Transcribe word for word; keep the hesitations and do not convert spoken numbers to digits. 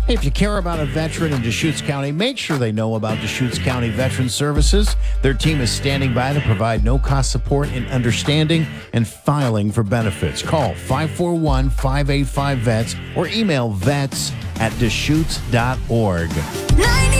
Hey, if you care about a veteran in Deschutes County, make sure they know about Deschutes County Veteran Services. Their team is standing by to provide no-cost support in understanding and filing for benefits. Call five four one, five eight five, V E T S or email vets at deschutes dot org. ninety